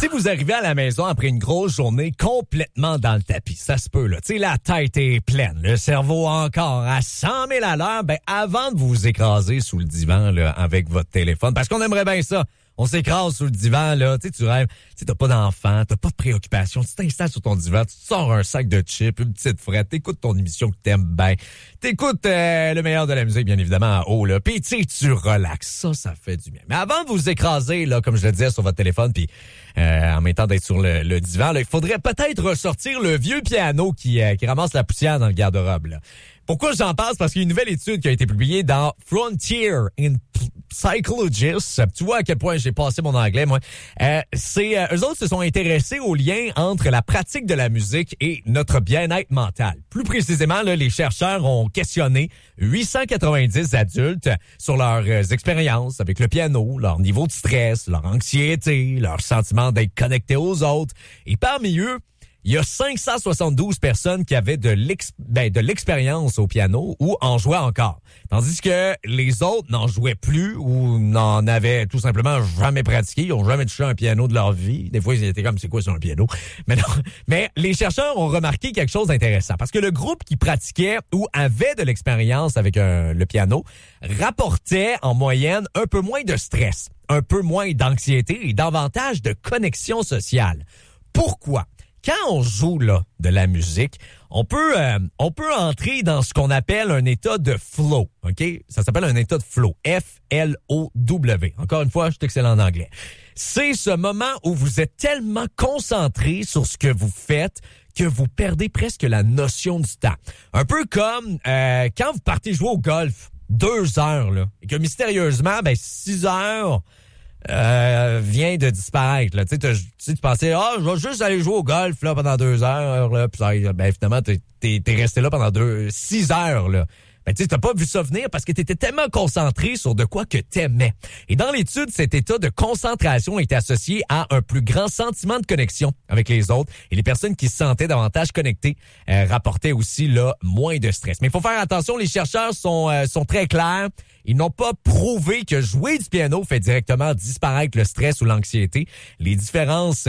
Si vous arrivez à la maison après une grosse journée complètement dans le tapis, ça se peut, là. Tu sais, la tête est pleine, le cerveau encore à 100 000 à l'heure, ben, avant de vous écraser sous le divan, là, avec votre téléphone, parce qu'on aimerait bien ça. On s'écrase sous le divan, là. Tu sais, tu rêves. Tu sais, t'as pas d'enfant, t'as pas de préoccupation. Tu t'installes sur ton divan, tu te sors un sac de chips, une petite frette, t'écoutes ton émission que t'aimes bien. T'écoutes le meilleur de la musique, bien évidemment, en haut, là. Puis, tu sais, tu relaxes. Ça fait du bien. Mais avant de vous écraser, là, comme je le disais, sur votre téléphone, puis en même temps d'être sur le divan, là, il faudrait peut-être ressortir le vieux piano qui ramasse la poussière dans le garde-robe, là. Pourquoi j'en parle? Parce qu'il y a une nouvelle étude qui a été publiée dans Frontier in Psychologists. Tu vois à quel point j'ai passé mon anglais, moi. Eux autres se sont intéressés au lien entre la pratique de la musique et notre bien-être mental. Plus précisément, là, les chercheurs ont questionné 890 adultes sur leurs expériences avec le piano, leur niveau de stress, leur anxiété, leur sentiment d'être connecté aux autres. Et parmi eux, il y a 572 personnes qui avaient de l'expérience au piano ou en jouaient encore. Tandis que les autres n'en jouaient plus ou n'en avaient tout simplement jamais pratiqué. Ils n'ont jamais touché un piano de leur vie. Des fois, ils étaient comme, c'est quoi sur un piano? Mais non. Mais les chercheurs ont remarqué quelque chose d'intéressant. Parce que le groupe qui pratiquait ou avait de l'expérience avec le piano rapportait en moyenne un peu moins de stress, un peu moins d'anxiété et davantage de connexion sociale. Pourquoi? Quand on joue là de la musique, on peut entrer dans ce qu'on appelle un état de flow, OK? Ça s'appelle un état de flow, F-L-O-W. Encore une fois, je suis excellent en anglais. C'est ce moment où vous êtes tellement concentré sur ce que vous faites que vous perdez presque la notion du temps. Un peu comme quand vous partez jouer au golf 2 heures là, et que mystérieusement, 6 heures vient de disparaître. Là. Tu pensais, je vais juste aller jouer au golf là, pendant 2 heures. Là, puis finalement, t'es resté là pendant 6 heures. Là. Tu t'as pas vu ça venir parce que t'étais tellement concentré sur de quoi que t'aimais. Et dans l'étude, cet état de concentration est associé à un plus grand sentiment de connexion avec les autres. Et les personnes qui se sentaient davantage connectées rapportaient aussi là moins de stress. Mais il faut faire attention, les chercheurs sont très clairs. Ils n'ont pas prouvé que jouer du piano fait directement disparaître le stress ou l'anxiété. Les différences,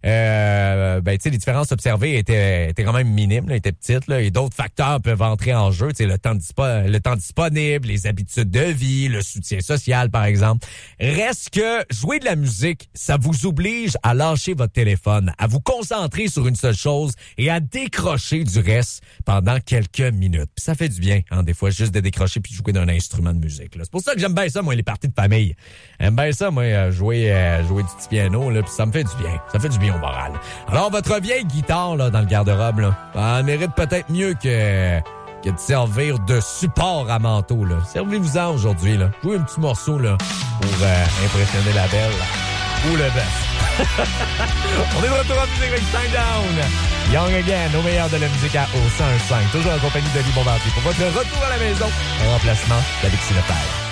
les différences observées étaient quand même minimes, là, étaient petites, là, et d'autres facteurs peuvent entrer en jeu. Le temps disponible, les habitudes de vie, le soutien social, par exemple. Reste que jouer de la musique, ça vous oblige à lâcher votre téléphone, à vous concentrer sur une seule chose et à décrocher du reste pendant quelques minutes. Puis ça fait du bien, des fois, juste de décrocher puis jouer d'un instrument de musique. C'est pour ça que j'aime bien ça, moi, les parties de famille. J'aime bien ça, moi, jouer du petit piano, là, puis ça me fait du bien. Ça fait du bien au moral. Alors, votre vieille guitare, là, dans le garde-robe, là, elle mérite peut-être mieux que de servir de support à manteau, là. Servez-vous-en aujourd'hui, là. Jouez un petit morceau, là, pour impressionner la belle, ou le best. On est de retour en musique avec Stand Down. Young Again, au meilleur de la musique à O105. Toujours en compagnie de Lee Bombardier pour votre retour à la maison en remplacement d'Alexis Lefebvre.